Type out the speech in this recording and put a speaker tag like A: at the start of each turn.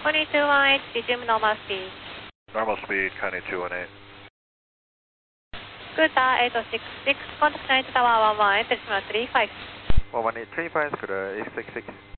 A: 2218, resume normal speed.
B: Normal speed, County 218.
A: Scooter 866, contact 9 Tower 11, decimal 35.
B: 11835, Scooter 866.